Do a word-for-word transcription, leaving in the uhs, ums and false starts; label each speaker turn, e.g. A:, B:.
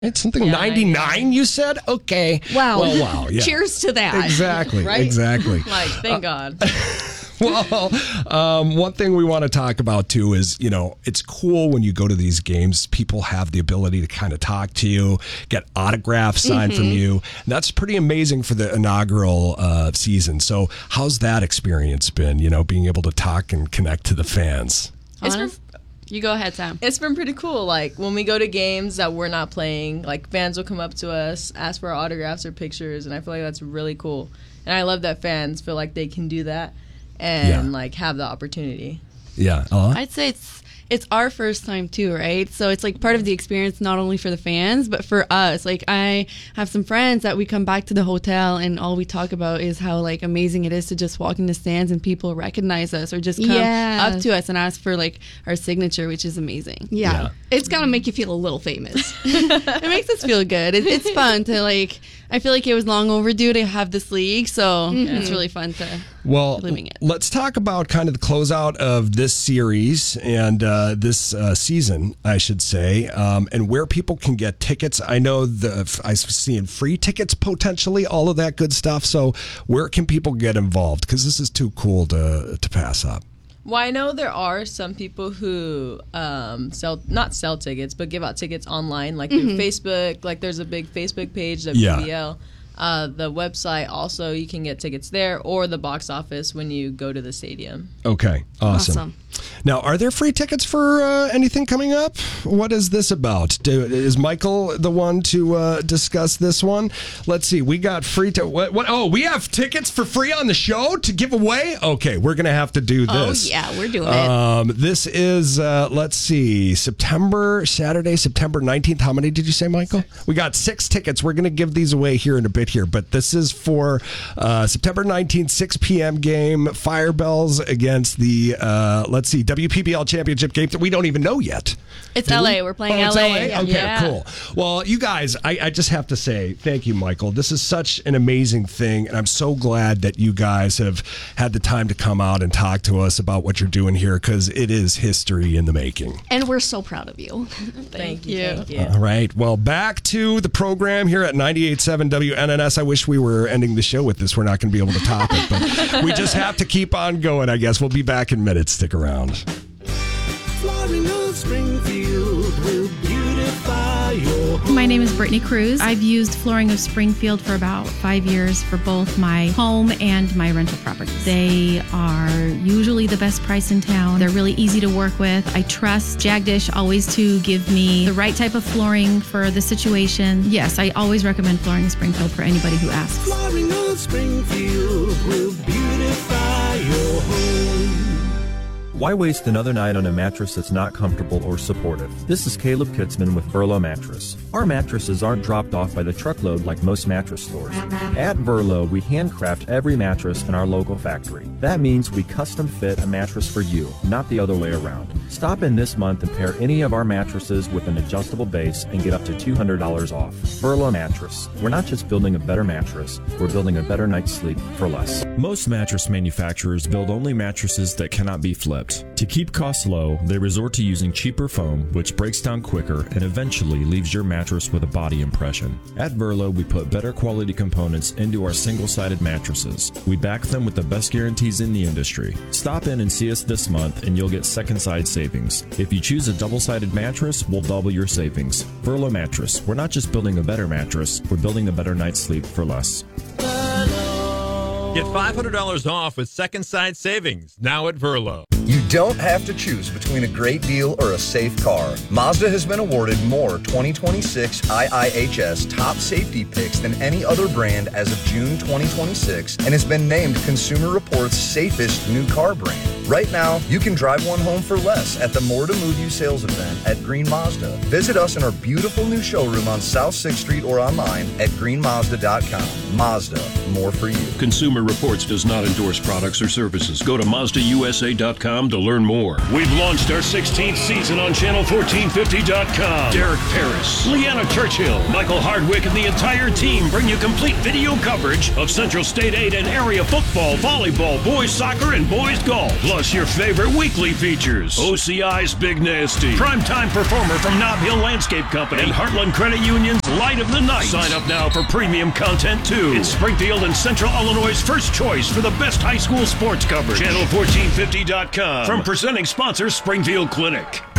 A: It's something
B: Yeah,
A: ninety-nine, you said? Okay.
C: Wow.
A: Well, wow. Yeah.
C: Cheers to that.
A: Exactly.
B: Right?
A: Exactly.
B: Like, thank God.
A: Well, um, one thing we want to talk about too is, you know, it's cool when you go to these games, people have the ability to kind of talk to you, get autographs signed
C: Mm-hmm.
A: from you. And that's pretty amazing for the inaugural uh, season. So how's that experience been, you know, being able to talk and connect to the fans?
B: It's been,
C: Honest? You go ahead, Sam.
B: it's been pretty cool. Like, when we go to games that we're not playing, like, fans will come up to us, ask for our autographs or pictures, and I feel like that's really cool. And I love that fans feel like they can do that and,
A: Yeah.
B: like, have the opportunity.
A: Yeah. Uh,
C: I'd say it's it's our first time too, right? So it's like part of the experience, not only for the fans, but for us. Like, I have some friends that we come back to the hotel and all we talk about is how like amazing it is to just walk in the stands and people recognize us or just come
D: Yeah.
C: up to us and ask for like our signature, which is amazing.
D: Yeah.
A: Yeah.
D: It's got to make you feel a little famous.
C: It makes us feel good. It, it's fun to like. I feel like it was long overdue to have this league, so it's really fun to.
A: Well,
C: living it.
A: let's talk about kind of the closeout of this series and uh, this uh, season, I should say, um, and where people can get tickets. I know the I'm seeing free tickets potentially, all of that good stuff. So where can people get involved? Because this is too cool to to pass up.
B: Well, I know there are some people who um, sell, not sell tickets, but give out tickets online, like through Facebook. Like, there's a big Facebook page, W B L.
A: Yeah.
B: Uh, the website also, you can get tickets there, or the box office when you go to the stadium.
A: Okay, awesome.
C: Awesome.
A: Now, are there free tickets for uh, anything coming up? What is this about? Do, is Michael the one to uh, discuss this one? Let's see. We got free to what, what? Oh, we have tickets for free on the show to give away. Okay, we're gonna have to do
D: Oh,
A: this.
D: yeah, we're doing it.
A: Um, this is uh, let's see, September Saturday, September nineteenth. How many did you say, Michael? Six. We got six tickets. We're gonna give these away here in a bit here, but this is for uh, September nineteenth, six p.m. game. Fire Bells against the uh, let's see, W P B L championship game that we don't even know yet.
C: It's
A: Do
C: L A.
A: we?
C: We're playing
A: Oh, it's
C: L A.
A: L A?
C: Yeah.
A: Okay,
C: Yeah.
A: cool. Well, you guys, I, I just have to say thank you, Michael. This is such an amazing thing, and I'm so glad that you guys have had the time to come out and talk to us about what you're doing here, because it is history in the making.
D: And we're so proud of you.
B: Thank you.
C: you.
B: Thank you.
A: All right. Well, back to the program here at ninety-eight point seven W N N S. I wish we were ending the show with this. We're not going to be able to top it, but we just have to keep on going, I guess. We'll be back in minutes. Stick around.
E: Flooring of Springfield will beautify your home.
F: My name is Brittany Cruz. I've used Flooring of Springfield for about five years for both my home and my rental properties. They are usually the best price in town. They're really easy to work with. I trust Jagdish always to give me the right type of flooring for the situation. Yes, I always recommend Flooring of Springfield for anybody who asks.
E: Flooring of Springfield will beautify your home.
G: Why waste another night on a mattress that's not comfortable or supportive? This is Caleb Kitzman with Verlo Mattress. Our mattresses aren't dropped off by the truckload like most mattress stores. At Verlo, we handcraft every mattress in our local factory. That means we custom fit a mattress for you, not the other way around. Stop in this month and pair any of our mattresses with an adjustable base and get up to two hundred dollars off. Verlo Mattress. We're not just building a better mattress, we're building a better night's sleep for less.
H: Most mattress manufacturers build only mattresses that cannot be flipped. To keep costs low, they resort to using cheaper foam, which breaks down quicker and eventually leaves your mattress with a body impression. At Verlo, we put better quality components into our single-sided mattresses. We back them with the best guarantees in the industry. Stop in and see us this month and you'll get second side savings. If you choose a double-sided mattress, we'll double your savings. Verlo Mattress. We're not just building a better mattress, we're building a better night's sleep for less.
I: Get five hundred dollars off with Second Side Savings, now at Verlo.
J: You don't have to choose between a great deal or a safe car. Mazda has been awarded more twenty twenty-six I I H S top safety picks than any other brand as of June twenty twenty-six and has been named Consumer Reports' safest new car brand. Right now, you can drive one home for less at the More to Move You sales event at Green Mazda. Visit us in our beautiful new showroom on South sixth Street or online at green mazda dot com. Mazda, more for you.
K: Consumer Reports does not endorse products or services. Go to Mazda U S A dot com to learn more. We've launched our sixteenth season on channel fourteen fifty dot com. Derek Paris, Leanna Churchill, Michael Hardwick, and the entire team bring you complete video coverage of Central State eight and area football, volleyball, boys soccer, and boys golf. Plus your favorite weekly features. O C I's Big Nasty, primetime performer from Nob Hill Landscape Company, and Heartland Credit Union's Light of the Night. Sign up now for premium content too. It's Springfield and Central Illinois' first choice for the best high school sports coverage. channel fourteen fifty dot com from presenting sponsor Springfield Clinic.